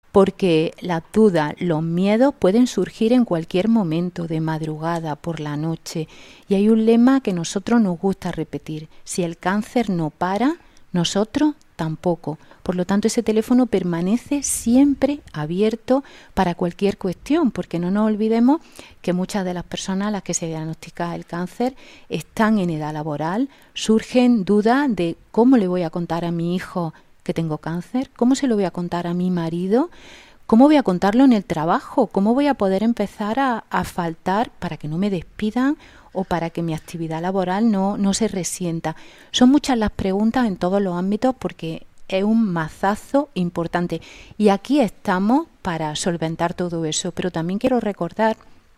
porque las dudas, los miedos pueden surgir en cualquier momento, de madrugada, por la noche. Y hay un lema que a nosotros nos gusta repetir: si el cáncer no para, nosotros tampoco. Por lo tanto, ese teléfono permanece siempre abierto para cualquier cuestión, porque no nos olvidemos que muchas de las personas a las que se diagnostica el cáncer están en edad laboral, surgen dudas de cómo le voy a contar a mi hijo que tengo cáncer, cómo se lo voy a contar a mi marido, cómo voy a contarlo en el trabajo, cómo voy a poder empezar a faltar para que no me despidan o para que mi actividad laboral no se resienta. Son muchas las preguntas en todos los ámbitos porque es un mazazo importante y aquí estamos para solventar todo eso. Pero también quiero recordar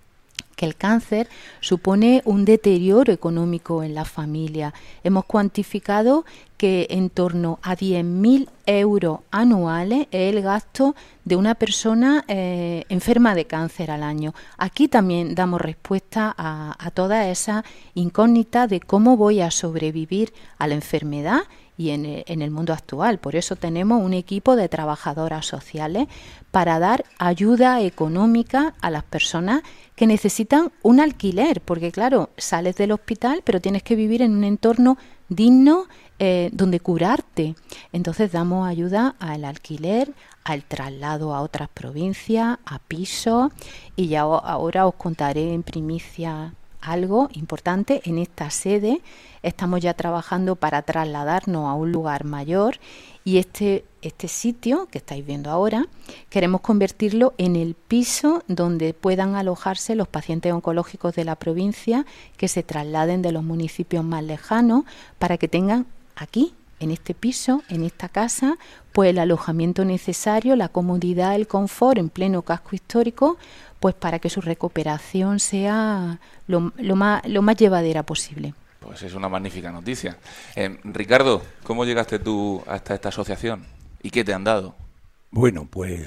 que el cáncer supone un deterioro económico en la familia. Hemos cuantificado que en torno a 10.000 euros anuales es el gasto de una persona enferma de cáncer al año. Aquí también damos respuesta a todas esas incógnitas de cómo voy a sobrevivir a la enfermedad y en el mundo actual. Por eso tenemos un equipo de trabajadoras sociales para dar ayuda económica a las personas que necesitan un alquiler, porque claro, sales del hospital pero tienes que vivir en un entorno digno donde curarte. Entonces damos ayuda al alquiler, al traslado a otras provincias, a pisos, y ya ahora os contaré en primicia algo importante. En esta sede estamos ya trabajando para trasladarnos a un lugar mayor y este sitio que estáis viendo ahora queremos convertirlo en el piso donde puedan alojarse los pacientes oncológicos de la provincia que se trasladen de los municipios más lejanos para que tengan aquí, en este piso, en esta casa, pues el alojamiento necesario, la comodidad, el confort en pleno casco histórico, pues para que su recuperación sea lo más llevadera posible. Pues es una magnífica noticia. Ricardo, ¿cómo llegaste tú hasta esta asociación? ¿Y qué te han dado? Bueno, pues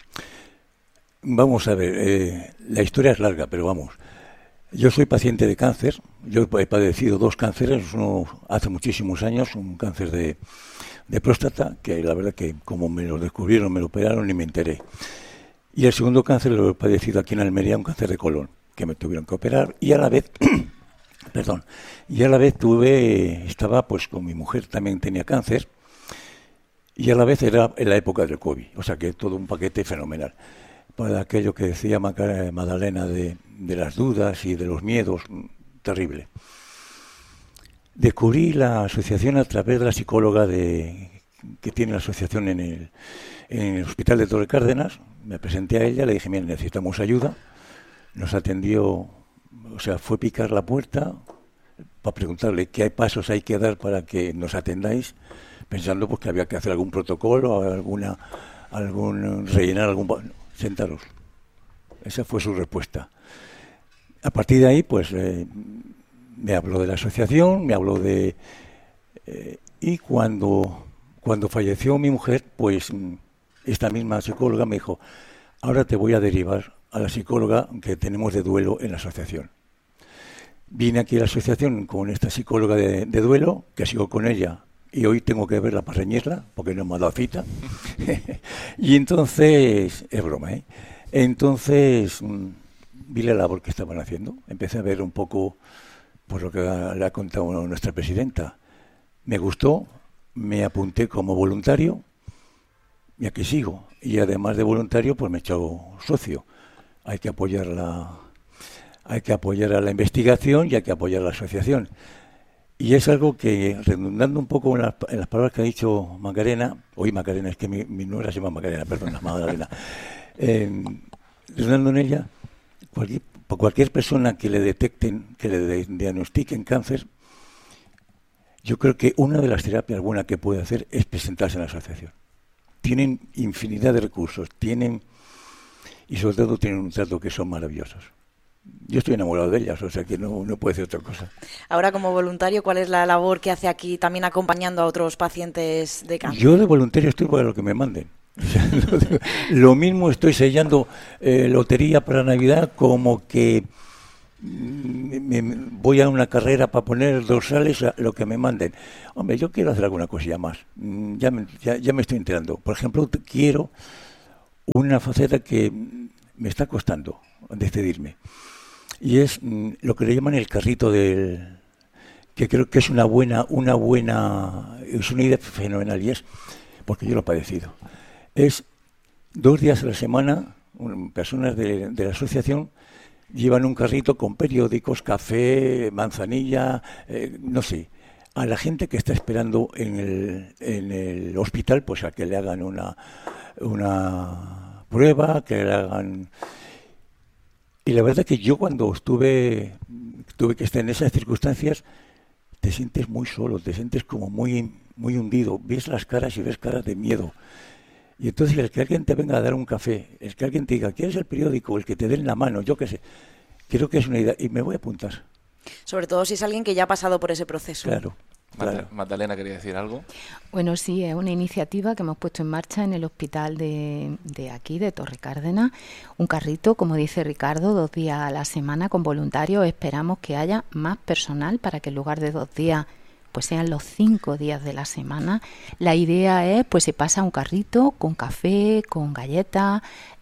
vamos a ver, la historia es larga, pero vamos. Yo soy paciente de cáncer, yo he padecido 2 cánceres, uno hace muchísimos años, un cáncer de próstata, que la verdad que como me lo descubrieron, me lo operaron y me enteré. Y el segundo cáncer lo he padecido aquí en Almería, un cáncer de colon, que me tuvieron que operar y a la vez, estaba pues con mi mujer, también tenía cáncer, y a la vez era en la época del COVID, o sea que todo un paquete fenomenal. Para aquello que decía Magdalena de las dudas y de los miedos, terrible. Descubrí la asociación a través de la psicóloga que tiene la asociación en el Hospital de Torre Cárdenas. Me presenté a ella, le dije, mira, necesitamos ayuda. Nos atendió, o sea, fue picar la puerta para preguntarle qué pasos hay que dar para que nos atendáis, pensando pues que había que hacer algún protocolo, rellenar algún... Sentaros. Esa fue su respuesta. A partir de ahí, pues, me habló de la asociación, me habló de... y cuando falleció mi mujer, pues, esta misma psicóloga me dijo, ahora te voy a derivar a la psicóloga que tenemos de duelo en la asociación. Vine aquí a la asociación con esta psicóloga de duelo, que sigo con ella, y hoy tengo que verla para reñirla, porque no me ha dado cita. Y entonces, es broma, ¿eh? Entonces, vi la labor que estaban haciendo. Empecé a ver un poco por lo que le ha contado nuestra presidenta. Me gustó, me apunté como voluntario, y aquí sigo. Y además de voluntario, pues me he hecho socio. Hay que apoyar a la investigación y hay que apoyar a la asociación. Y es algo que, redundando un poco en las palabras que ha dicho Macarena, es que mi nuera se llama Macarena, perdona, Magdalena, redundando en ella, cualquier persona que le detecten, que le diagnostiquen cáncer, yo creo que una de las terapias buenas que puede hacer es presentarse en la asociación. Tienen infinidad de recursos, y sobre todo tienen un trato que son maravillosos. Yo estoy enamorado de ellas, o sea que no puede ser otra cosa. Ahora, como voluntario, ¿cuál es la labor que hace aquí también acompañando a otros pacientes de cáncer? Yo de voluntario estoy para lo que me manden. O sea, lo mismo estoy sellando lotería para Navidad como que voy a una carrera para poner dorsales a lo que me manden. Hombre, yo quiero hacer alguna cosilla más. Ya me estoy enterando. Por ejemplo, quiero una faceta que me está costando decidirme. Y es lo que le llaman el carrito del... que creo que es una idea fenomenal, y es, porque yo lo he padecido, es 2 días a la semana, personas de la asociación llevan un carrito con periódicos, café, manzanilla, no sé, a la gente que está esperando en el hospital, pues a que le hagan una prueba, que le hagan... Y la verdad que yo cuando tuve que estar en esas circunstancias, te sientes muy solo, te sientes como muy hundido, ves las caras y ves caras de miedo. Y entonces el que alguien te venga a dar un café, el que alguien te diga, ¿quieres el periódico? El que te dé en la mano, yo qué sé, creo que es una idea, y me voy a apuntar. Sobre todo si es alguien que ya ha pasado por ese proceso. Claro. Magdalena, ¿quería decir algo? Bueno, sí, es una iniciativa que hemos puesto en marcha en el hospital de aquí, de Torre Cárdenas. Un carrito, como dice Ricardo, 2 días a la semana con voluntarios. Esperamos que haya más personal para que en lugar de 2 días, pues sean los 5 días de la semana. La idea es, pues se pasa un carrito con café, con galletas,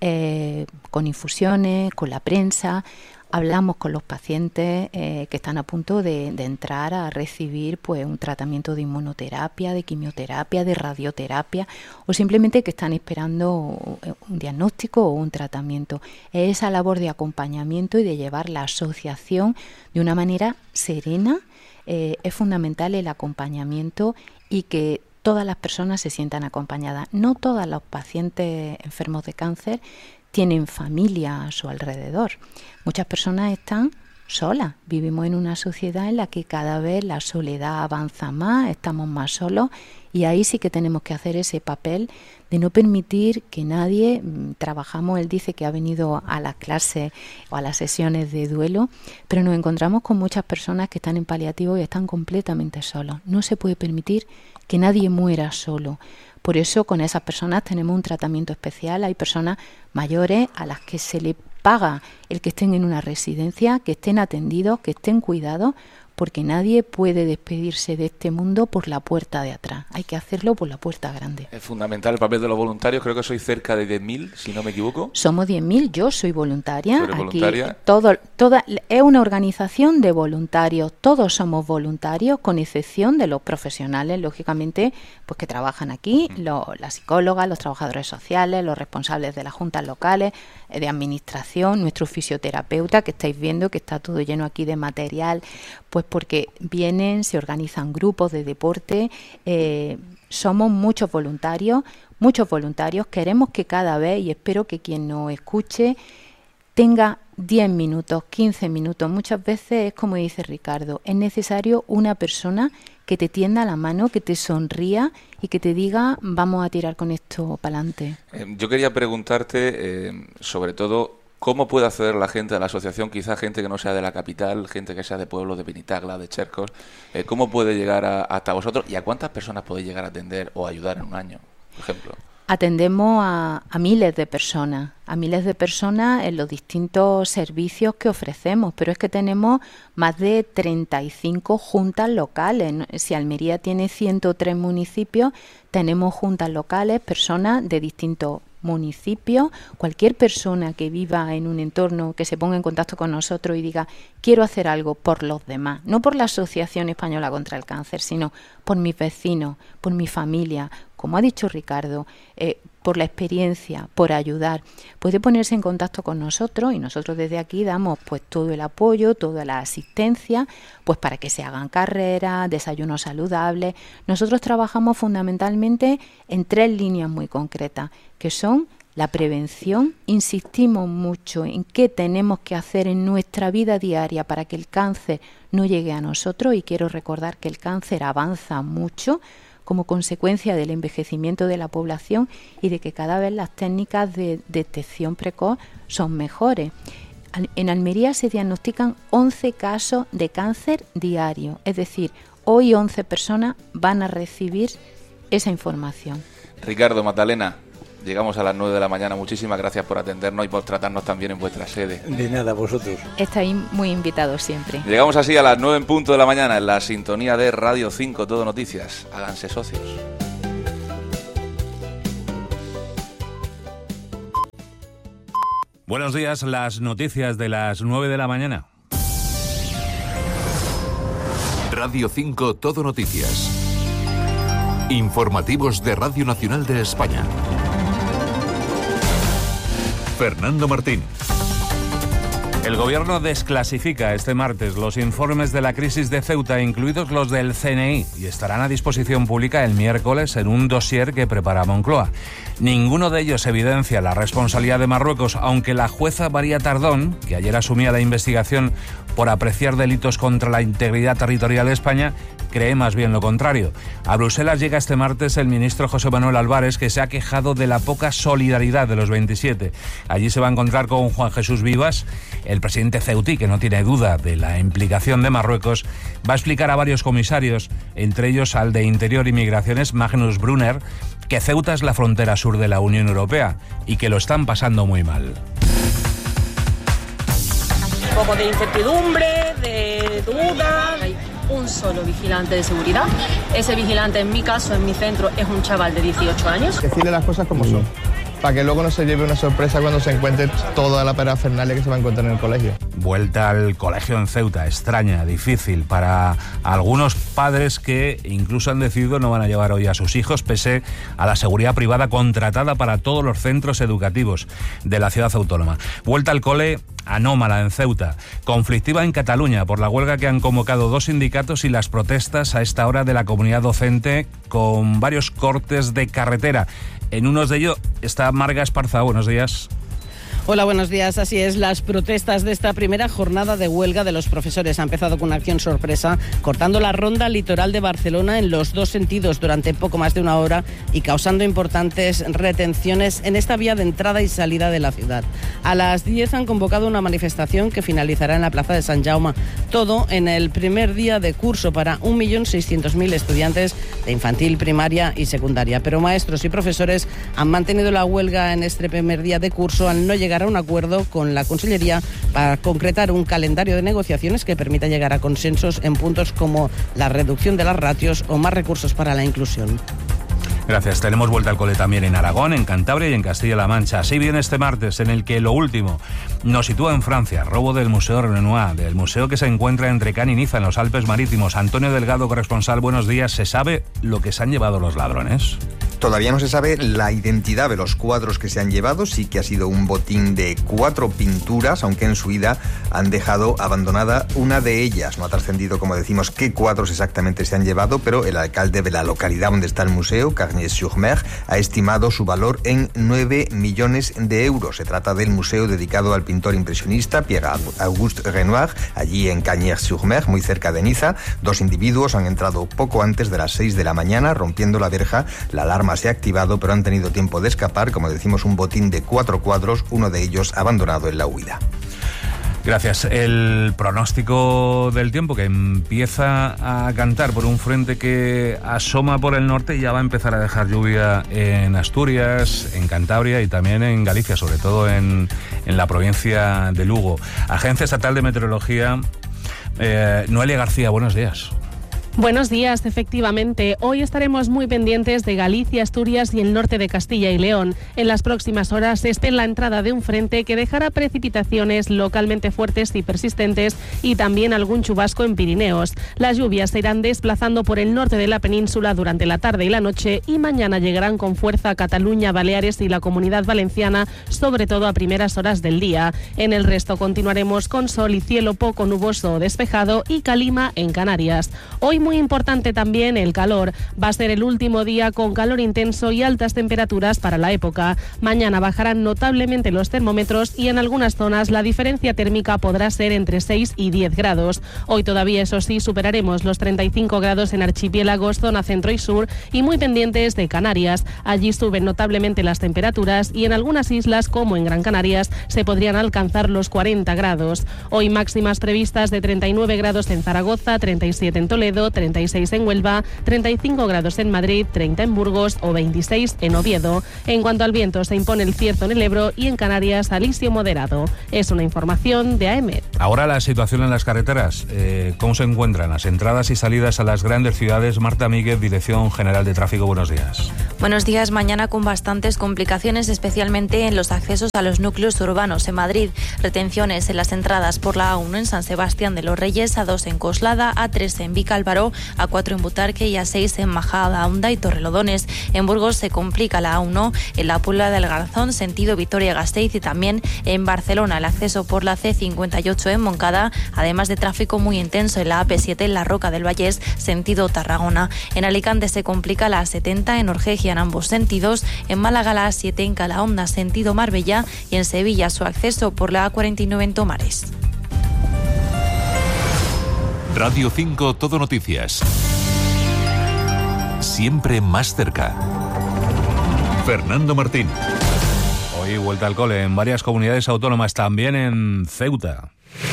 con infusiones, con la prensa. Hablamos con los pacientes que están a punto de entrar a recibir pues un tratamiento de inmunoterapia, de quimioterapia, de radioterapia, o simplemente que están esperando un diagnóstico o un tratamiento. Es esa labor de acompañamiento y de llevar la asociación de una manera serena. Es fundamental el acompañamiento y que todas las personas se sientan acompañadas. No todos los pacientes enfermos de cáncer tienen familia a su alrededor. Muchas personas están solas. Vivimos en una sociedad en la que cada vez la soledad avanza más, estamos más solos, y ahí sí que tenemos que hacer ese papel de no permitir que nadie, trabajamos, él dice que ha venido a las clases o a las sesiones de duelo, pero nos encontramos con muchas personas que están en paliativo y están completamente solos. No se puede permitir que nadie muera solo. Por eso con esas personas tenemos un tratamiento especial. Hay personas mayores a las que se le paga el que estén en una residencia, que estén atendidos, que estén cuidados, porque nadie puede despedirse de este mundo por la puerta de atrás. Hay que hacerlo por la puerta grande. Es fundamental el papel de los voluntarios. Creo que sois cerca de 10.000, si no me equivoco. Somos 10.000. Yo soy voluntaria. ¿Tú eres voluntaria? Aquí es una organización de voluntarios. Todos somos voluntarios, con excepción de los profesionales, lógicamente, pues que trabajan aquí, las psicólogas, los trabajadores sociales, los responsables de las juntas locales, de administración, nuestro fisioterapeuta, que estáis viendo que está todo lleno aquí de material, pues porque vienen, se organizan grupos de deporte, somos muchos voluntarios, queremos que cada vez, y espero que quien nos escuche tenga 10 minutos, 15 minutos, muchas veces es como dice Ricardo, es necesario una persona que te tienda la mano, que te sonría y que te diga, vamos a tirar con esto para adelante. Yo quería preguntarte, sobre todo, ¿cómo puede acceder la gente a la asociación? Quizá gente que no sea de la capital, gente que sea de pueblos de Penitagla, de Chercos. ¿Cómo puede llegar hasta vosotros? ¿Y a cuántas personas podéis llegar a atender o ayudar en un año, por ejemplo? Atendemos a miles de personas en los distintos servicios que ofrecemos, pero es que tenemos más de 35 juntas locales. Si Almería tiene 103 municipios, tenemos juntas locales, personas de distintos municipios. Cualquier persona que viva en un entorno, que se ponga en contacto con nosotros y diga, quiero hacer algo por los demás, no por la Asociación Española contra el Cáncer, sino por mis vecinos, por mi familia, como ha dicho Ricardo, por la experiencia, por ayudar, puede ponerse en contacto con nosotros, y nosotros desde aquí damos pues todo el apoyo, toda la asistencia, pues para que se hagan carreras, desayunos saludables. Nosotros trabajamos fundamentalmente en 3 líneas muy concretas, que son la prevención. Insistimos mucho en qué tenemos que hacer en nuestra vida diaria para que el cáncer no llegue a nosotros, y quiero recordar que el cáncer avanza mucho como consecuencia del envejecimiento de la población y de que cada vez las técnicas de detección precoz son mejores. En Almería se diagnostican 11 casos de cáncer diario, es decir, hoy 11 personas van a recibir esa información. Ricardo, Magdalena, llegamos a las 9 de la mañana. Muchísimas gracias por atendernos y por tratarnos también en vuestra sede. De nada, vosotros. Estáis muy invitados siempre. Llegamos así a las 9 en punto de la mañana en la sintonía de Radio 5 Todo Noticias. Háganse socios. Buenos días, las noticias de las 9 de la mañana. Radio 5 Todo Noticias. Informativos de Radio Nacional de España. Fernando Martín. El Gobierno desclasifica este martes los informes de la crisis de Ceuta, incluidos los del CNI, y estarán a disposición pública el miércoles en un dossier que prepara Moncloa. Ninguno de ellos evidencia la responsabilidad de Marruecos, aunque la jueza María Tardón, que ayer asumía la investigación por apreciar delitos contra la integridad territorial de España, cree más bien lo contrario. A Bruselas llega este martes el ministro José Manuel Álvarez, que se ha quejado de la poca solidaridad de los 27. Allí se va a encontrar con Juan Jesús Vivas. El presidente ceutí, que no tiene duda de la implicación de Marruecos, va a explicar a varios comisarios, entre ellos al de Interior y Migraciones, Magnus Brunner, que Ceuta es la frontera sur de la Unión Europea y que lo están pasando muy mal. Un poco de incertidumbre, de duda. Hay un solo vigilante de seguridad. Ese vigilante, en mi caso, en mi centro, es un chaval de 18 años. Decirle las cosas como son, para que luego no se lleve una sorpresa cuando se encuentre toda la parafernalia que se va a encontrar en el colegio. Vuelta al colegio en Ceuta, extraña, difícil para algunos padres que incluso han decidido no van a llevar hoy a sus hijos, pese a la seguridad privada contratada para todos los centros educativos de la ciudad autónoma. Vuelta al cole anómala en Ceuta, conflictiva en Cataluña por la huelga que han convocado 2 sindicatos y las protestas a esta hora de la comunidad docente, con varios cortes de carretera. En unos de ellos está Marga Esparza. Buenos días. Hola, buenos días. Así es, las protestas de esta primera jornada de huelga de los profesores han empezado con una acción sorpresa, cortando la ronda litoral de Barcelona en los 2 sentidos durante poco más de 1 hora y causando importantes retenciones en esta vía de entrada y salida de la ciudad. A las 10 han convocado una manifestación que finalizará en la plaza de Sant Jaume. Todo en el primer día de curso para 1.600.000 estudiantes de infantil, primaria y secundaria. Pero maestros y profesores han mantenido la huelga en este primer día de curso al no llegar a un acuerdo con la Consellería para concretar un calendario de negociaciones que permita llegar a consensos en puntos como la reducción de las ratios o más recursos para la inclusión. Gracias. Tenemos vuelta al cole también en Aragón, en Cantabria y en Castilla-La Mancha. Así viene este martes, en el que lo último nos sitúa en Francia. Robo del Museo Renoir, del museo que se encuentra entre Cannes y Niza, en los Alpes Marítimos. Antonio Delgado, corresponsal, buenos días. ¿Se sabe lo que se han llevado los ladrones? Todavía no se sabe la identidad de los cuadros que se han llevado. Sí que ha sido un botín de 4 pinturas, aunque en su huida han dejado abandonada una de ellas. No ha trascendido, como decimos, qué cuadros exactamente se han llevado, pero el alcalde de la localidad donde está el museo, Cagnes-sur-Mer, ha estimado su valor en 9 millones de euros. Se trata del museo dedicado al pintor impresionista Pierre-Auguste Renoir, allí en Cagnes-sur-Mer, muy cerca de Niza. 2 individuos han entrado poco antes de las 6 de la mañana, rompiendo la verja. La alarma se ha activado, pero han tenido tiempo de escapar. Como decimos, un botín de 4 cuadros, uno de ellos abandonado en la huida. Gracias. El pronóstico del tiempo, que empieza a cantar por un frente que asoma por el norte y ya va a empezar a dejar lluvia en Asturias, en Cantabria y también en Galicia, sobre todo en la provincia de Lugo. Agencia Estatal de Meteorología, Noelia García, buenos días. Buenos días, efectivamente. Hoy estaremos muy pendientes de Galicia, Asturias y el norte de Castilla y León. En las próximas horas se espera la entrada de un frente que dejará precipitaciones localmente fuertes y persistentes y también algún chubasco en Pirineos. Las lluvias se irán desplazando por el norte de la península durante la tarde y la noche y mañana llegarán con fuerza a Cataluña, Baleares y la Comunidad Valenciana, sobre todo a primeras horas del día. En el resto continuaremos con sol y cielo poco nuboso o despejado y calima en Canarias. Hoy muy importante también el calor. Va a ser el último día con calor intenso y altas temperaturas para la época. Mañana bajarán notablemente los termómetros y en algunas zonas la diferencia térmica podrá ser entre 6 y 10 grados. Hoy todavía, eso sí, superaremos los 35 grados en archipiélagos, zona centro y sur y muy pendientes de Canarias. Allí suben notablemente las temperaturas y en algunas islas, como en Gran Canarias, se podrían alcanzar los 40 grados. Hoy máximas previstas de 39 grados en Zaragoza, 37 en Toledo, 36 en Huelva, 35 grados en Madrid, 30 en Burgos o 26 en Oviedo. En cuanto al viento, se impone el cierzo en el Ebro y en Canarias alisio moderado. Es una información de AEMET. Ahora la situación en las carreteras. ¿Cómo se encuentran las entradas y salidas a las grandes ciudades? Marta Míguez, Dirección General de Tráfico, buenos días. Buenos días. Mañana con bastantes complicaciones, especialmente en los accesos a los núcleos urbanos. En Madrid, retenciones en las entradas por la A1 en San Sebastián de los Reyes, A2 en Coslada, A3 en Vicálvaro, A4 en Butarque y A6 en Majada Honda y Torrelodones. En Burgos se complica la A1 en la Puebla del Garzón, sentido Vitoria-Gasteiz, y también en Barcelona el acceso por la C58 en Moncada, además de tráfico muy intenso en la AP7 en la Roca del Vallés, sentido Tarragona. En Alicante se complica la A70 en Orgegia en ambos sentidos, en Málaga la A7 en Calahonda, sentido Marbella, y en Sevilla su acceso por la A49 en Tomares. Radio 5 Todo Noticias. Siempre más cerca. Fernando Martín. Hoy vuelta al cole en varias comunidades autónomas, también en Ceuta.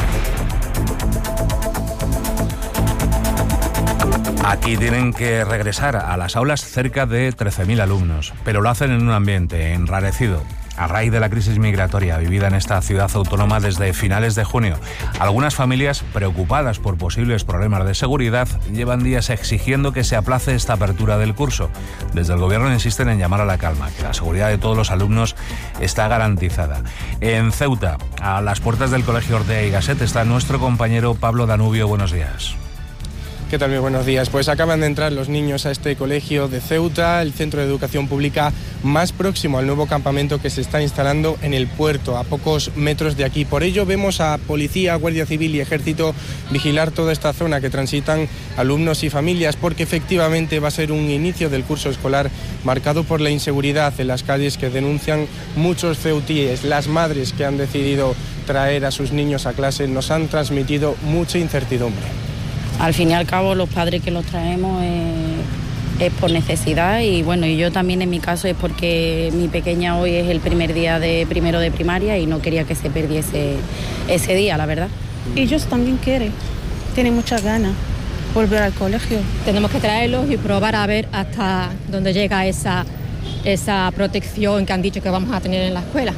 Aquí tienen que regresar a las aulas cerca de 13.000 alumnos, pero lo hacen en un ambiente enrarecido a raíz de la crisis migratoria vivida en esta ciudad autónoma desde finales de junio. Algunas familias, preocupadas por posibles problemas de seguridad, llevan días exigiendo que se aplace esta apertura del curso. Desde el gobierno insisten en llamar a la calma, que la seguridad de todos los alumnos está garantizada. En Ceuta, a las puertas del Colegio Ortega y Gasset, está nuestro compañero Pablo Danubio. Buenos días. ¿Qué tal? Muy buenos días. Pues acaban de entrar los niños a este colegio de Ceuta, el centro de educación pública más próximo al nuevo campamento que se está instalando en el puerto, a pocos metros de aquí. Por ello vemos a policía, guardia civil y ejército vigilar toda esta zona que transitan alumnos y familias, porque efectivamente va a ser un inicio del curso escolar marcado por la inseguridad en las calles que denuncian muchos ceutíes. Las madres que han decidido traer a sus niños a clase nos han transmitido mucha incertidumbre. Al fin y al cabo, los padres que los traemos es por necesidad, y bueno, y yo también en mi caso es porque mi pequeña hoy es el primer día de primero de primaria y no quería que se perdiese ese día, la verdad. Ellos también quieren, tienen muchas ganas volver al colegio. Tenemos que traerlos y probar a ver hasta dónde llega esa protección que han dicho que vamos a tener en la escuela.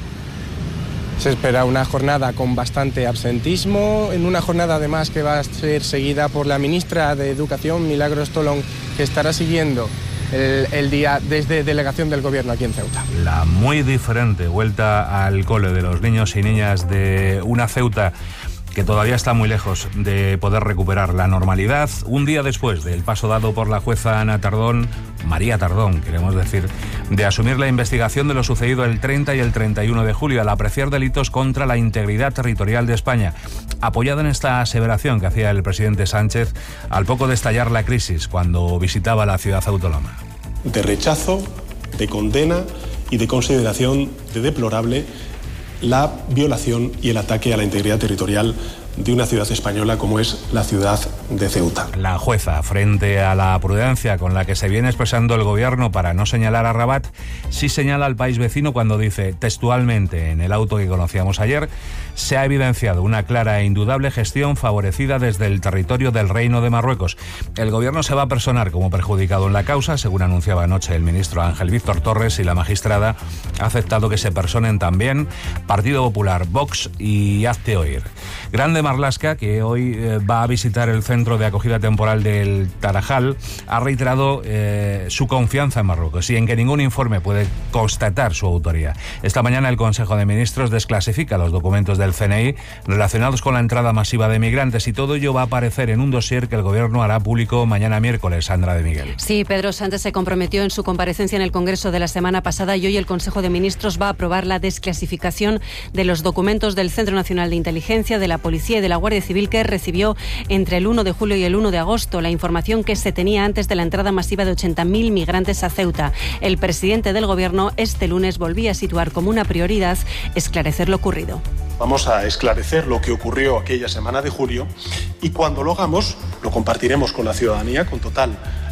Se espera una jornada con bastante absentismo, en una jornada además que va a ser seguida por la ministra de Educación, Milagros Tolón, que estará siguiendo el día desde delegación del gobierno aquí en Ceuta. La muy diferente vuelta al cole de los niños y niñas de una Ceuta que todavía está muy lejos de poder recuperar la normalidad, un día después del paso dado por la jueza María Tardón, queremos decir, de asumir la investigación de lo sucedido el 30 y el 31 de julio al apreciar delitos contra la integridad territorial de España, apoyada en esta aseveración que hacía el presidente Sánchez al poco de estallar la crisis cuando visitaba la ciudad autónoma. De rechazo, de condena y de consideración de deplorable la violación y el ataque a la integridad territorial de una ciudad española como es la ciudad de Ceuta. La jueza, frente a la prudencia con la que se viene expresando el gobierno para no señalar a Rabat, sí señala al país vecino cuando dice textualmente en el auto que conocíamos ayer: se ha evidenciado una clara e indudable gestión favorecida desde el territorio del Reino de Marruecos. El gobierno se va a personar como perjudicado en la causa, según anunciaba anoche el ministro Ángel Víctor Torres, y la magistrada ha aceptado que se personen también Partido Popular, Vox y Hazte Oír. Grande Marlaska, que hoy va a visitar el centro de acogida temporal del Tarajal, ha reiterado su confianza en Marruecos y en que ningún informe puede constatar su autoría. Esta mañana el Consejo de Ministros desclasifica los documentos del CNI relacionados con la entrada masiva de migrantes, y todo ello va a aparecer en un dossier que el Gobierno hará público mañana miércoles. Sandra de Miguel. Sí, Pedro Sánchez se comprometió en su comparecencia en el Congreso de la semana pasada, y hoy el Consejo de Ministros va a aprobar la desclasificación de los documentos del Centro Nacional de Inteligencia, de la Policía y de la Guardia Civil, que recibió entre el 1 de julio y el 1 de agosto la información que se tenía antes de la entrada masiva de 80.000 migrantes a Ceuta. El presidente del Gobierno este lunes volvía a situar como una prioridad esclarecer lo ocurrido. Vamos a esclarecer lo que ocurrió aquella semana de julio, y cuando lo hagamos lo compartiremos con la ciudadanía con total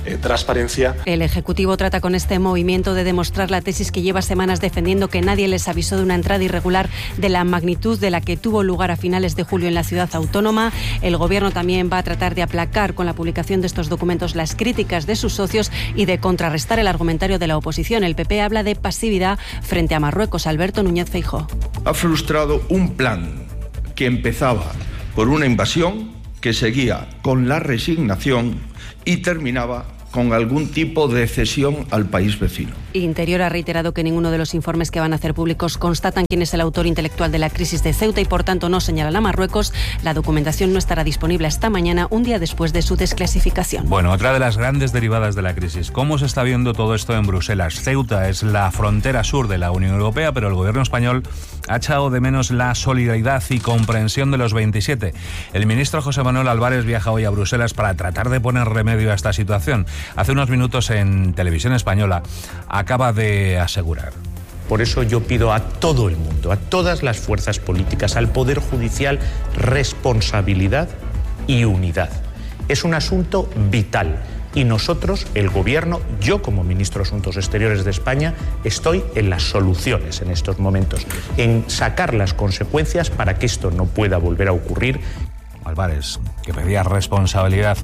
transparencia. El Ejecutivo trata con este movimiento de demostrar la tesis que lleva semanas defendiendo, que nadie les avisó de una entrada irregular de la magnitud de la que tuvo lugar a finales de julio en la ciudad autónoma. El Gobierno también va a tratar de aplacar con la publicación de estos documentos las críticas de sus socios y de contrarrestar el argumentario de la oposición. El PP habla de pasividad frente a Marruecos. Alberto Núñez Feijóo. Ha frustrado un plan que empezaba por una invasión, que seguía con la resignación y terminaba con algún tipo de cesión al país vecino. Interior ha reiterado que ninguno de los informes que van a hacer públicos constatan quién es el autor intelectual de la crisis de Ceuta y por tanto no señalan a Marruecos. La documentación no estará disponible hasta mañana, un día después de su desclasificación. Bueno, otra de las grandes derivadas de la crisis. ¿Cómo se está viendo todo esto en Bruselas? Ceuta es la frontera sur de la Unión Europea, pero el gobierno español ha echado de menos la solidaridad y comprensión de los 27. El ministro José Manuel Álvarez viaja hoy a Bruselas para tratar de poner remedio a esta situación. Hace unos minutos en Televisión Española acaba de asegurar. Por eso yo pido a todo el mundo, a todas las fuerzas políticas, al Poder Judicial, responsabilidad y unidad. Es un asunto vital y nosotros, el Gobierno, yo como Ministro de Asuntos Exteriores de España, estoy en las soluciones en estos momentos, en sacar las consecuencias para que esto no pueda volver a ocurrir. Álvarez, que pedía responsabilidad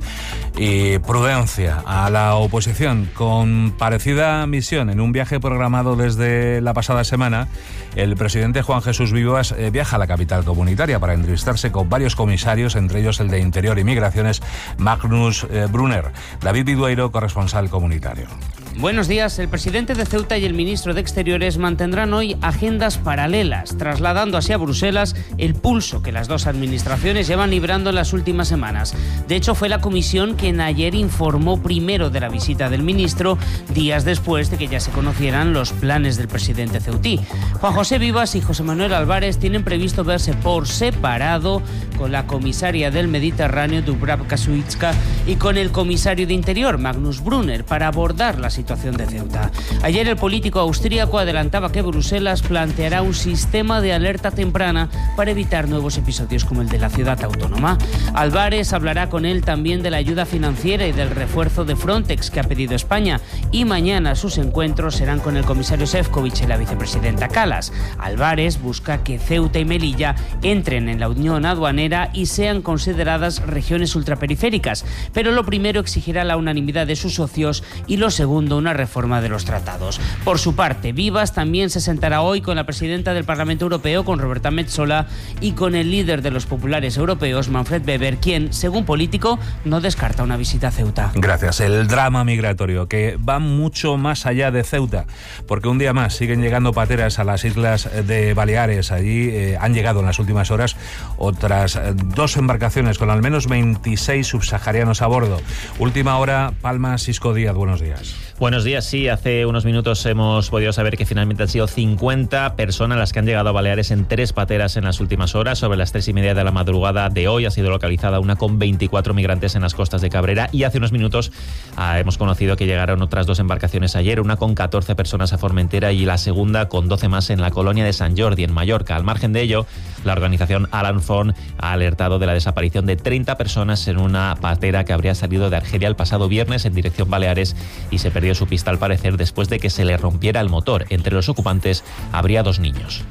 y prudencia a la oposición. Con parecida misión, en un viaje programado desde la pasada semana, el presidente Juan Jesús Vivas viaja a la capital comunitaria para entrevistarse con varios comisarios, entre ellos el de Interior y Migraciones, Magnus Brunner. David Vidueiro, corresponsal comunitario. Buenos días. El presidente de Ceuta y el ministro de Exteriores mantendrán hoy agendas paralelas, trasladando así a Bruselas el pulso que las dos administraciones llevan librando en las últimas semanas. De hecho, fue la comisión quien ayer informó primero de la visita del ministro, días después de que ya se conocieran los planes del presidente ceutí. Juan José Vivas y José Manuel Álvarez tienen previsto verse por separado con la comisaria del Mediterráneo, Dubravka Šuica, y con el comisario de Interior, Magnus Brunner, para abordar la situación de Ceuta. Ayer el político austríaco adelantaba que Bruselas planteará un sistema de alerta temprana para evitar nuevos episodios como el de la ciudad autónoma. Álvarez hablará con él también de la ayuda financiera y del refuerzo de Frontex que ha pedido España, y mañana sus encuentros serán con el comisario Šefčovič y la vicepresidenta Kallas. Álvarez busca que Ceuta y Melilla entren en la Unión Aduanera y sean consideradas regiones ultraperiféricas, pero lo primero exigirá la unanimidad de sus socios y lo segundo una reforma de los tratados. Por su parte, Vivas también se sentará hoy con la presidenta del Parlamento Europeo, con Roberta Metsola, y con el líder de los populares europeos, Manfred Weber, quien, según Político, no descarta una visita a Ceuta. Gracias. El drama migratorio, que va mucho más allá de Ceuta, porque un día más siguen llegando pateras a las islas de Baleares. Allí han llegado en las últimas horas otras dos embarcaciones con al menos 26 subsaharianos a bordo. Última hora, Palma Sisco Díaz, buenos días. Buenos días, sí, hace unos minutos hemos podido saber que finalmente han sido 50 personas las que han llegado a Baleares en 3 pateras en las últimas horas. Sobre las 3:30 de la madrugada de hoy ha sido localizada una con 24 migrantes en las costas de Cabrera, y hace unos minutos hemos conocido que llegaron otras 2 embarcaciones ayer, una con 14 personas a Formentera y la segunda con 12 más en la colonia de Sant Jordi, en Mallorca. Al margen de ello, la organización Alan Font ha alertado de la desaparición de 30 personas en una patera que habría salido de Argelia el pasado viernes en dirección Baleares y se perdió su pista al parecer después de que se le rompiera el motor. Entre los ocupantes habría 2 niños.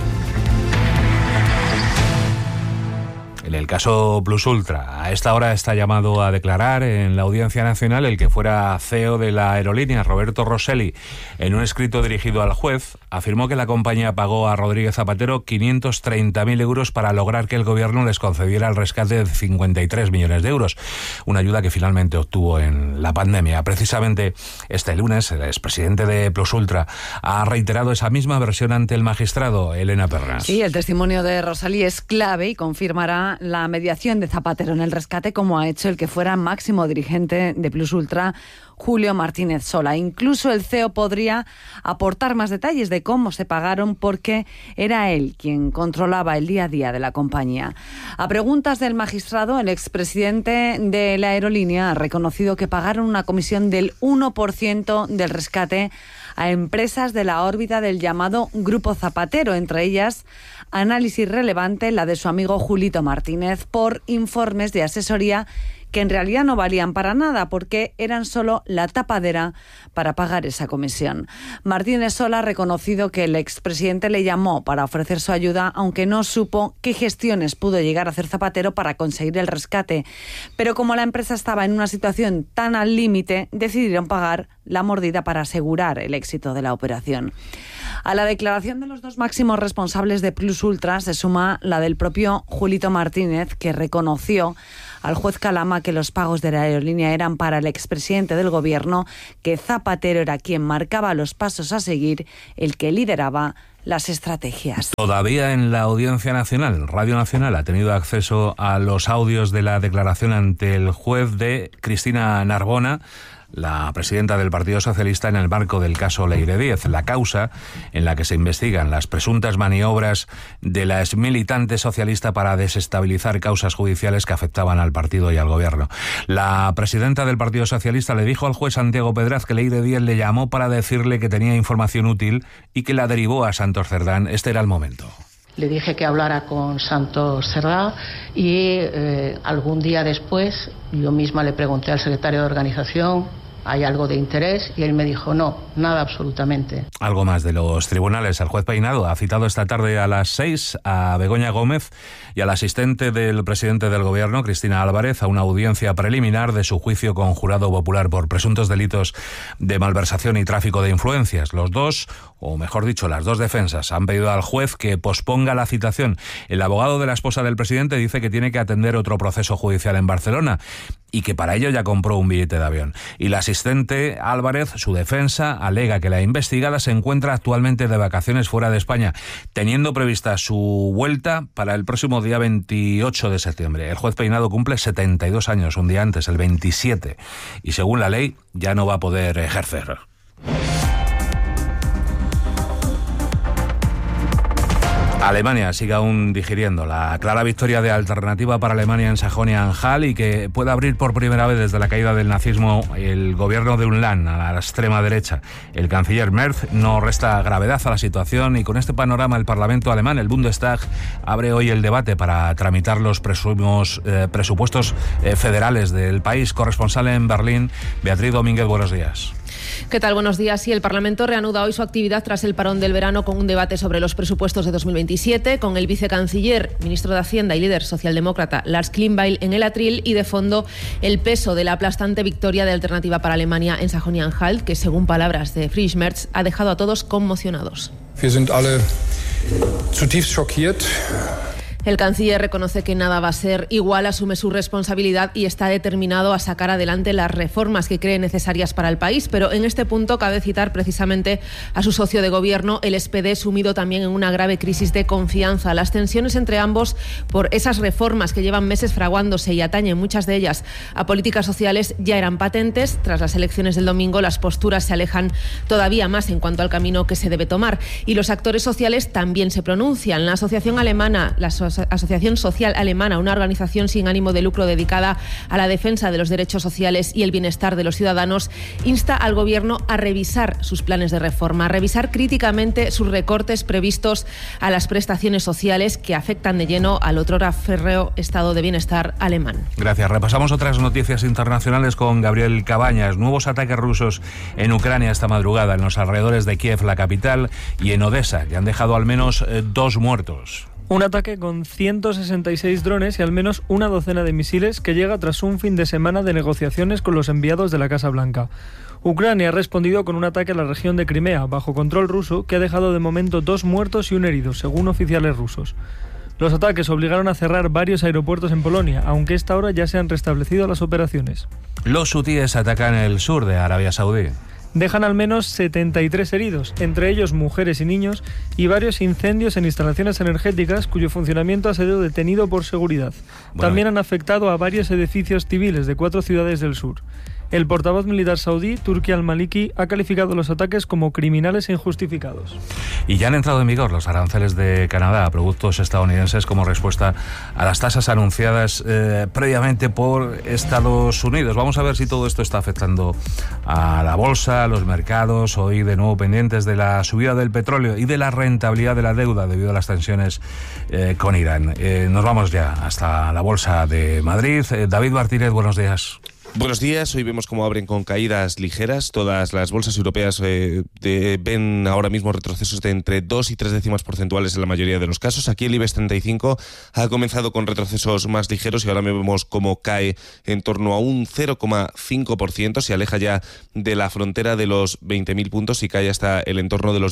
En el caso Plus Ultra, a esta hora está llamado a declarar en la Audiencia Nacional el que fuera CEO de la aerolínea, Roberto Rosselli. En un escrito dirigido al juez, afirmó que la compañía pagó a Rodríguez Zapatero 530.000 euros para lograr que el gobierno les concediera el rescate de 53 millones de euros, una ayuda que finalmente obtuvo en la pandemia. Precisamente este lunes, el expresidente de Plus Ultra ha reiterado esa misma versión ante el magistrado. Elena Pernas. Sí, el testimonio de Rosselli es clave y confirmará la mediación de Zapatero en el rescate, como ha hecho el que fuera máximo dirigente de Plus Ultra, Julio Martínez Sola. Incluso el CEO podría aportar más detalles de cómo se pagaron, porque era él quien controlaba el día a día de la compañía. A preguntas del magistrado, el expresidente de la aerolínea ha reconocido que pagaron una comisión del 1% del rescate a empresas de la órbita del llamado Grupo Zapatero, entre ellas Análisis Relevante, la de su amigo Julito Martínez, por informes de asesoría que en realidad no valían para nada porque eran solo la tapadera para pagar esa comisión. Martínez Sola ha reconocido que el expresidente le llamó para ofrecer su ayuda, aunque no supo qué gestiones pudo llegar a hacer Zapatero para conseguir el rescate. Pero como la empresa estaba en una situación tan al límite, decidieron pagar la mordida para asegurar el éxito de la operación. A la declaración de los dos máximos responsables de Plus Ultra se suma la del propio Julito Martínez, que reconoció al juez Calama que los pagos de la aerolínea eran para el expresidente del gobierno, que Zapatero era quien marcaba los pasos a seguir, el que lideraba las estrategias. Todavía en la Audiencia Nacional, Radio Nacional ha tenido acceso a los audios de la declaración ante el juez de Cristina Narbona, la presidenta del Partido Socialista, en el marco del caso Leire Díez, la causa en la que se investigan las presuntas maniobras de la exmilitante socialista para desestabilizar causas judiciales que afectaban al partido y al gobierno. La presidenta del Partido Socialista le dijo al juez Santiago Pedraz que Leire Díez le llamó para decirle que tenía información útil y que la derivó a Santos Cerdán. Este era el momento. Le dije que hablara con Santos Cerdá y algún día después yo misma le pregunté al secretario de organización: ¿hay algo de interés? Y él me dijo: no, nada absolutamente. Algo más de los tribunales. El juez Peinado ha citado esta tarde a las 6 a Begoña Gómez y al asistente del presidente del gobierno, Cristina Álvarez, a una audiencia preliminar de su juicio con jurado popular por presuntos delitos de malversación y tráfico de influencias. Los dos, o mejor dicho, las dos defensas, han pedido al juez que posponga la citación. El abogado de la esposa del presidente dice que tiene que atender otro proceso judicial en Barcelona y que para ello ya compró un billete de avión. Y la asistente Álvarez, su defensa, alega que la investigada se encuentra actualmente de vacaciones fuera de España, teniendo prevista su vuelta para el próximo día 28 de septiembre. El juez Peinado cumple 72 años, un día antes, el 27, y según la ley ya no va a poder ejercer. Alemania sigue aún digiriendo la clara victoria de Alternativa para Alemania en Sajonia-Anhalt y que puede abrir por primera vez desde la caída del nazismo el gobierno de un Land a la extrema derecha. El canciller Merz no resta gravedad a la situación y con este panorama el Parlamento alemán, el Bundestag, abre hoy el debate para tramitar los presupuestos federales del país. Corresponsal en Berlín, Beatriz Domínguez, buenos días. ¿Qué tal? Buenos días. Sí, el Parlamento reanuda hoy su actividad tras el parón del verano con un debate sobre los presupuestos de 2027, con el vicecanciller, ministro de Hacienda y líder socialdemócrata Lars Klingbeil en el atril y de fondo el peso de la aplastante victoria de Alternativa para Alemania en Sajonia-Anhalt, que según palabras de Friedrich Merz ha dejado a todos conmocionados. Wir sind alle zutiefst schockiert. El canciller reconoce que nada va a ser igual, asume su responsabilidad y está determinado a sacar adelante las reformas que cree necesarias para el país. Pero en este punto cabe citar precisamente a su socio de gobierno, el SPD, sumido también en una grave crisis de confianza. Las tensiones entre ambos por esas reformas que llevan meses fraguándose y atañen muchas de ellas a políticas sociales ya eran patentes. Tras las elecciones del domingo, las posturas se alejan todavía más en cuanto al camino que se debe tomar. Y los actores sociales también se pronuncian. La Asociación Alemana, Asociación Social Alemana, una organización sin ánimo de lucro dedicada a la defensa de los derechos sociales y el bienestar de los ciudadanos, insta al gobierno a revisar sus planes de reforma, a revisar críticamente sus recortes previstos a las prestaciones sociales que afectan de lleno al otrora férreo estado de bienestar alemán. Gracias. Repasamos otras noticias internacionales con Gabriel Cabañas. Nuevos ataques rusos en Ucrania esta madrugada, en los alrededores de Kiev, la capital, y en Odessa, que han dejado al menos 2 muertos. Un ataque con 166 drones y al menos una docena de misiles que llega tras un fin de semana de negociaciones con los enviados de la Casa Blanca. Ucrania ha respondido con un ataque a la región de Crimea, bajo control ruso, que ha dejado de momento 2 muertos y 1 herido, según oficiales rusos. Los ataques obligaron a cerrar varios aeropuertos en Polonia, aunque a esta hora ya se han restablecido las operaciones. Los hutíes atacan el sur de Arabia Saudí. Dejan al menos 73 heridos, entre ellos mujeres y niños, y varios incendios en instalaciones energéticas cuyo funcionamiento ha sido detenido por seguridad. También han afectado a varios edificios civiles de 4 ciudades del sur. El portavoz militar saudí, Turki al-Maliki, ha calificado los ataques como criminales e injustificados. Y ya han entrado en vigor los aranceles de Canadá a productos estadounidenses como respuesta a las tasas anunciadas previamente por Estados Unidos. Vamos a ver si todo esto está afectando a la bolsa, a los mercados. Hoy de nuevo pendientes de la subida del petróleo y de la rentabilidad de la deuda debido a las tensiones con Irán. Nos vamos ya hasta la bolsa de Madrid. David Martínez, buenos días. Buenos días, hoy vemos cómo abren con caídas ligeras. Todas las bolsas europeas ven ahora mismo retrocesos de entre 2 y 3 décimas porcentuales en la mayoría de los casos. Aquí el IBEX 35 ha comenzado con retrocesos más ligeros y ahora vemos cómo cae en torno a un 0,5%. Se aleja ya de la frontera de los 20.000 puntos y cae hasta el entorno de los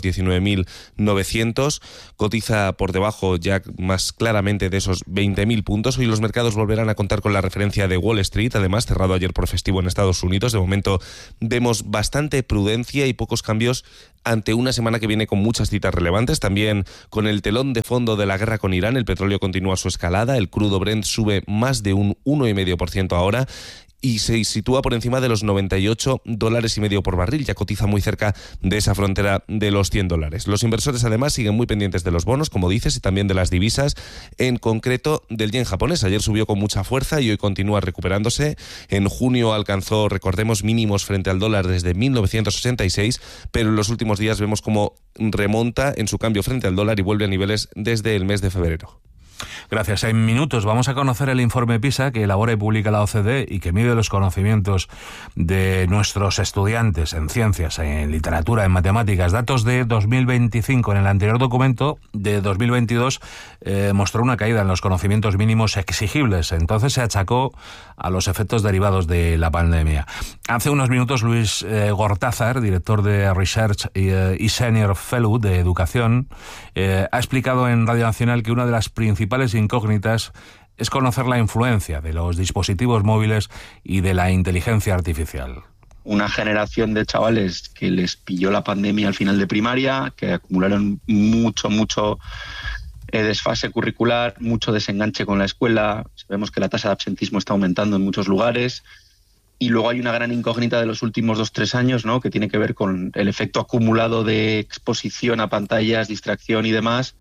19.900. Cotiza por debajo ya más claramente de esos 20.000 puntos. Hoy los mercados volverán a contar con la referencia de Wall Street, además cerrado ayer por festivo en Estados Unidos. De momento vemos bastante prudencia y pocos cambios ante una semana que viene con muchas citas relevantes, también con el telón de fondo de la guerra con Irán. El petróleo continúa su escalada, el crudo Brent sube más de un 1,5% ahora y se sitúa por encima de los $98.50 por barril, ya cotiza muy cerca de esa frontera de los $100. Los inversores además siguen muy pendientes de los bonos, como dices, y también de las divisas, en concreto del yen japonés. Ayer subió con mucha fuerza y hoy continúa recuperándose. En junio alcanzó, recordemos, mínimos frente al dólar desde 1986, pero en los últimos días vemos cómo remonta en su cambio frente al dólar y vuelve a niveles desde el mes de febrero. Gracias. En minutos vamos a conocer el informe PISA que elabora y publica la OCDE y que mide los conocimientos de nuestros estudiantes en ciencias, en literatura, en matemáticas. Datos de 2025. En el anterior documento de 2022 mostró una caída en los conocimientos mínimos exigibles. Entonces se achacó a los efectos derivados de la pandemia. Hace unos minutos Luis Gortázar, director de Research y Senior Fellow de Educación, ha explicado en Radio Nacional que una de las principales incógnitas es conocer la influencia de los dispositivos móviles y de la inteligencia artificial. Una generación de chavales que les pilló la pandemia al final de primaria, que acumularon mucho desfase curricular, mucho desenganche con la escuela. Sabemos que la tasa de absentismo está aumentando en muchos lugares. Y luego hay una gran incógnita de los últimos 2-3 años, ¿no?, que tiene que ver con el efecto acumulado de exposición a pantallas, distracción y demás.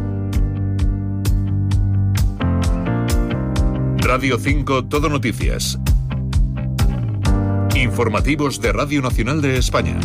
Radio 5 Todo Noticias. Informativos de Radio Nacional de España.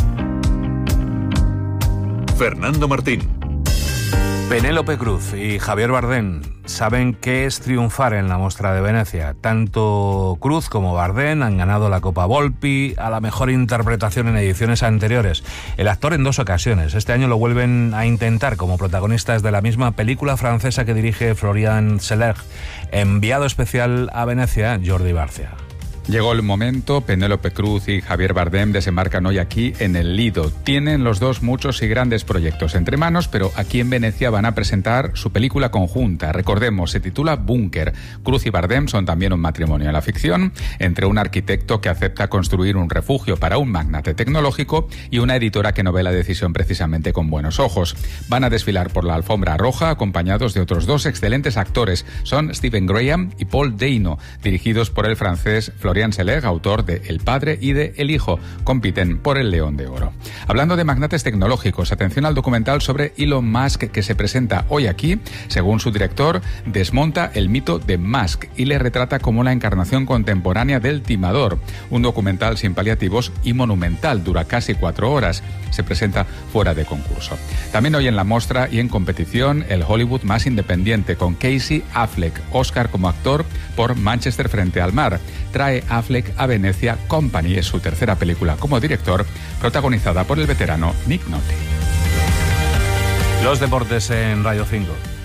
Fernando Martín. Penélope Cruz y Javier Bardem saben qué es triunfar en la Mostra de Venecia. Tanto Cruz como Bardem han ganado la Copa Volpi a la mejor interpretación en ediciones anteriores. El actor en 2 ocasiones. Este año lo vuelven a intentar como protagonistas de la misma película francesa que dirige Florian Zeller. Enviado especial a Venecia, Jordi Barcia. Llegó el momento, Penélope Cruz y Javier Bardem desembarcan hoy aquí en el Lido. Tienen los dos muchos y grandes proyectos entre manos, pero aquí en Venecia van a presentar su película conjunta. Recordemos, se titula Búnker. Cruz y Bardem son también un matrimonio en la ficción, entre un arquitecto que acepta construir un refugio para un magnate tecnológico y una editora que no ve la decisión precisamente con buenos ojos. Van a desfilar por la alfombra roja acompañados de otros 2 excelentes actores. Son Stephen Graham y Paul Dano, dirigidos por el francés Florian Zeller, autor de El Padre y de El Hijo. Compiten por el León de Oro. Hablando de magnates tecnológicos, atención al documental sobre Elon Musk que se presenta hoy aquí. Según su director, desmonta el mito de Musk y le retrata como la encarnación contemporánea del timador. Un documental sin paliativos y monumental, dura casi 4 horas. Se presenta fuera de concurso. También hoy en la mostra y en competición, el Hollywood más independiente, con Casey Affleck, Oscar como actor por Manchester frente al mar. Trae Affleck a Venecia Company, es su tercera película como director, protagonizada por el veterano Nick Nolte. Los deportes en Radio 5.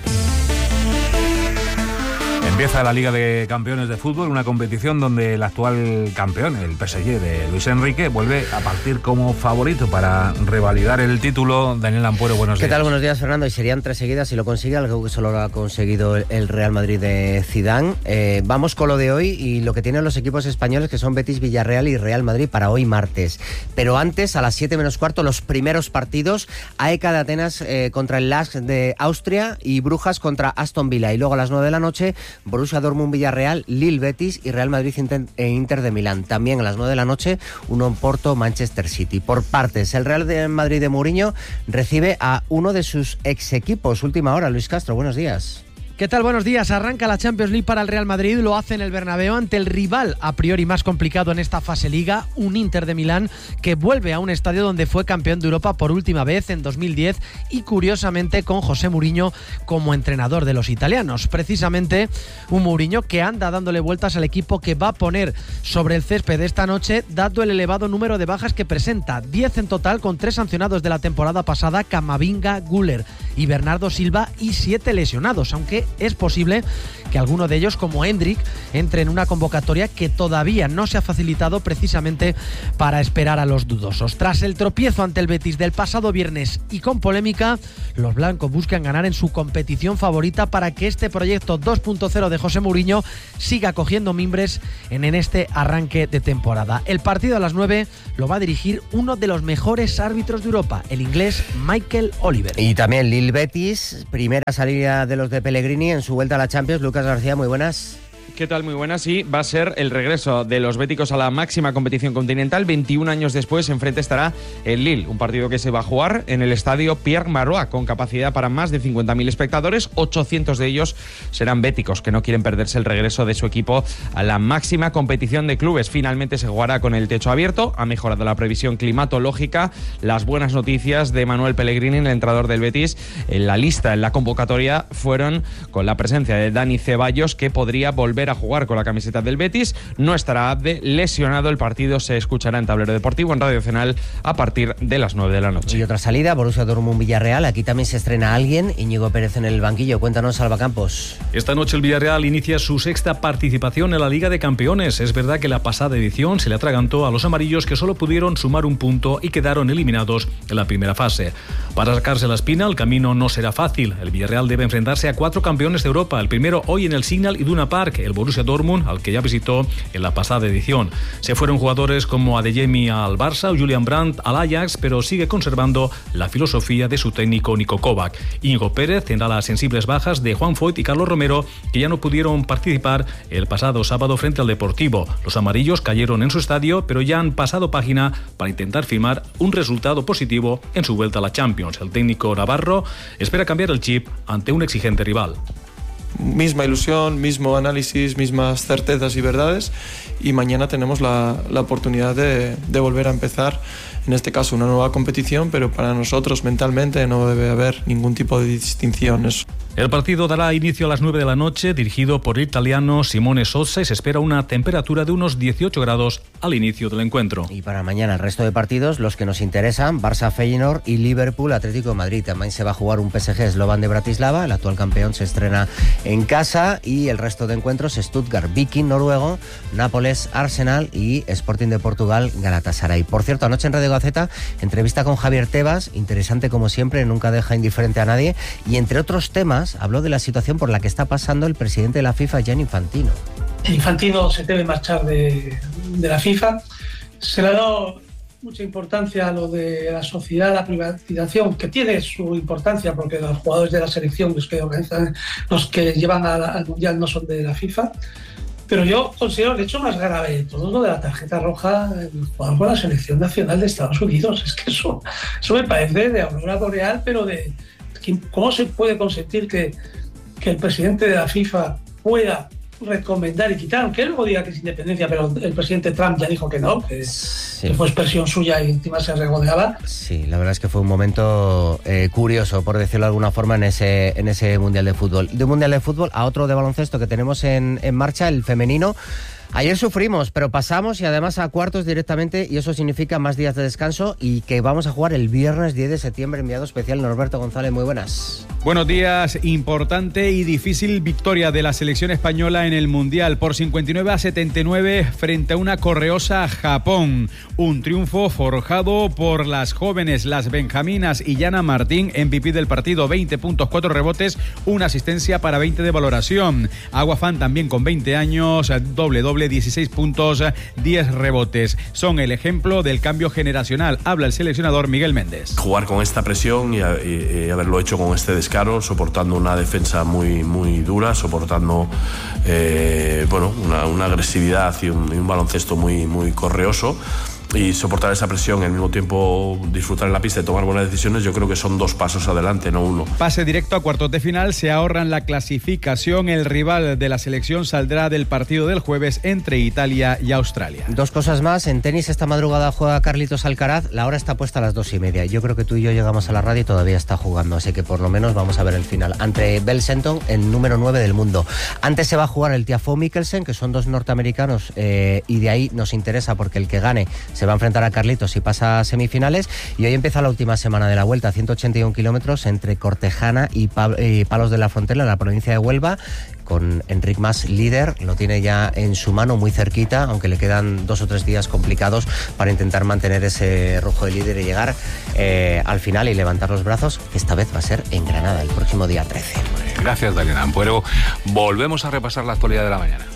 Empieza la Liga de Campeones de Fútbol, una competición donde el actual campeón, el PSG de Luis Enrique, vuelve a partir como favorito para revalidar el título. Daniel Ampuero, buenos días. ¿Qué tal? Buenos días, Fernando. Y serían 3 seguidas si lo consigue, algo que solo lo ha conseguido el Real Madrid de Zidane. Vamos con lo de hoy y lo que tienen los equipos españoles, que son Betis, Villarreal y Real Madrid para hoy martes. Pero antes, a las 7 menos cuarto, los primeros partidos: AEK de Atenas contra el LASK de Austria y Brujas contra Aston Villa. Y luego a las 9 de la noche, Borussia Dortmund-Villarreal, Lille-Betis y Real Madrid e Inter de Milán. También a las 9 de la noche, uno en Porto-Manchester City. Por partes, el Real de Madrid de Mourinho recibe a uno de sus ex equipos. Última hora, Luis Castro, buenos días. ¿Qué tal? Buenos días. Arranca la Champions League para el Real Madrid, lo hace en el Bernabéu ante el rival a priori más complicado en esta fase Liga, un Inter de Milán que vuelve a un estadio donde fue campeón de Europa por última vez en 2010 y curiosamente con José Mourinho como entrenador de los italianos. Precisamente un Mourinho que anda dándole vueltas al equipo que va a poner sobre el césped esta noche, dado el elevado número de bajas que presenta, 10 en total con 3 sancionados de la temporada pasada, Camavinga, Güler y Bernardo Silva, y 7 lesionados, aunque es posible que alguno de ellos, como Endrick, entre en una convocatoria que todavía no se ha facilitado precisamente para esperar a los dudosos. Tras el tropiezo ante el Betis del pasado viernes y con polémica, los blancos buscan ganar en su competición favorita para que este proyecto 2.0 de José Mourinho siga cogiendo mimbres en este arranque de temporada. El partido a las 9 lo va a dirigir uno de los mejores árbitros de Europa, el inglés Michael Oliver. Y también Lille-Betis, primera salida de los de Pellegrini en su vuelta a la Champions. Lucas García, muy buenas. ¿Qué tal? Muy buenas. Sí, va a ser el regreso de los béticos a la máxima competición continental. 21 años después, enfrente estará el Lille, un partido que se va a jugar en el estadio Pierre Marois, con capacidad para más de 50.000 espectadores. 800 de ellos serán béticos, que no quieren perderse el regreso de su equipo a la máxima competición de clubes. Finalmente se jugará con el techo abierto. Ha mejorado la previsión climatológica. Las buenas noticias de Manuel Pellegrini, el entrenador del Betis, en la lista, en la convocatoria, fueron con la presencia de Dani Ceballos, que podría volver a jugar con la camiseta del Betis. No estará Abde, lesionado. El partido se escuchará en Tablero Deportivo, en Radio Nacional, a partir de las 9 de la noche. Y otra salida, Borussia Dortmund-Villarreal. Aquí también se estrena alguien, Íñigo Pérez en el banquillo. Cuéntanos, Salva Campos. Esta noche el Villarreal inicia su sexta participación en la Liga de Campeones. Es verdad que la pasada edición se le atragantó a los amarillos, que solo pudieron sumar un punto y quedaron eliminados en la primera fase. Para sacarse la espina, el camino no será fácil. El Villarreal debe enfrentarse a 4 campeones de Europa. El primero hoy en el Signal Iduna Park, el Borussia Dortmund, al que ya visitó en la pasada edición. Se fueron jugadores como Adeyemi al Barça o Julian Brandt al Ajax, pero sigue conservando la filosofía de su técnico Niko Kovac. Íñigo Pérez tendrá las sensibles bajas de Juan Foyt y Carlos Romero, que ya no pudieron participar el pasado sábado frente al Deportivo. Los amarillos cayeron en su estadio, pero ya han pasado página para intentar firmar un resultado positivo en su vuelta a la Champions. El técnico navarro espera cambiar el chip ante un exigente rival. Misma ilusión, mismo análisis, mismas certezas y verdades, y mañana tenemos la oportunidad de volver a empezar, en este caso una nueva competición, pero para nosotros mentalmente no debe haber ningún tipo de distinciones. El partido dará inicio a las 9 de la noche, dirigido por el italiano Simone Sozza, y se espera una temperatura de unos 18 grados al inicio del encuentro. Y para mañana el resto de partidos, los que nos interesan, Barça, Feyenoord y Liverpool, Atlético de Madrid. También se va a jugar un PSG Slovan de Bratislava, el actual campeón se estrena en casa, y el resto de encuentros, Stuttgart, Viking noruego, Nápoles, Arsenal y Sporting de Portugal, Galatasaray. Por cierto, anoche en Radio Gaceta, entrevista con Javier Tebas, interesante como siempre, nunca deja indiferente a nadie, y entre otros temas habló de la situación por la que está pasando el presidente de la FIFA, Gianni Infantino. Infantino se debe marchar de la FIFA. Se le ha dado mucha importancia a lo de la sociedad, la privatización, que tiene su importancia porque los jugadores de la selección, los que organizan, los que llevan al Mundial, no son de la FIFA. Pero yo considero el hecho más grave de todo lo de la tarjeta roja del jugador con la selección nacional de Estados Unidos. Es que eso me parece de aurora boreal, pero de ¿cómo se puede consentir que el presidente de la FIFA pueda recomendar y quitar, aunque él luego diga que es independencia, pero el presidente Trump ya dijo que no, que fue expresión suya y encima se regodeaba? Sí, la verdad es que fue un momento curioso, por decirlo de alguna forma, en ese Mundial de Fútbol. De un Mundial de Fútbol a otro de baloncesto que tenemos en marcha, el femenino. Ayer sufrimos, pero pasamos y además a cuartos directamente, y eso significa más días de descanso, y que vamos a jugar el viernes 10 de septiembre, enviado especial Norberto González. Muy buenas. Buenos días. Importante y difícil victoria de la selección española en el Mundial por 59-79 frente a una correosa Japón. Un triunfo forjado por las jóvenes, las benjaminas, y Yana Martín, MVP del partido, 20 puntos, 4 rebotes, una asistencia para 20 de valoración. Agua Fan también con 20 años, doble indiscutible, 16 puntos, 10 rebotes. Son el ejemplo del cambio generacional. Habla el seleccionador Miguel Méndez. Jugar con esta presión y haberlo hecho con este descaro, soportando una defensa muy, muy dura, soportando una agresividad y un baloncesto muy, muy correoso, y soportar esa presión y al mismo tiempo disfrutar en la pista y tomar buenas decisiones, yo creo que son 2 pasos adelante, no 1. Pase directo a cuartos de final, se ahorran la clasificación. El rival de la selección saldrá del partido del jueves entre Italia y Australia. 2 cosas más. En tenis esta madrugada juega Carlitos Alcaraz. La hora está puesta a las 2:30. Yo creo que tú y yo llegamos a la radio y todavía está jugando, así que por lo menos vamos a ver el final. Ante Bell Shelton, el número 9 del mundo. Antes se va a jugar el Tiafoe Mikkelsen, que son 2 norteamericanos, y de ahí nos interesa porque el que gane se va a enfrentar a Carlitos y pasa a semifinales. Y hoy empieza la última semana de la Vuelta, 181 kilómetros entre Cortejana y Palos de la Frontera, en la provincia de Huelva, con Enric Mas líder. Lo tiene ya en su mano, muy cerquita, aunque le quedan 2 o 3 días complicados para intentar mantener ese rojo de líder y llegar al final y levantar los brazos, que esta vez va a ser en Granada el próximo día 13. Gracias, Daniela Ampuero. Volvemos a repasar la actualidad de la mañana.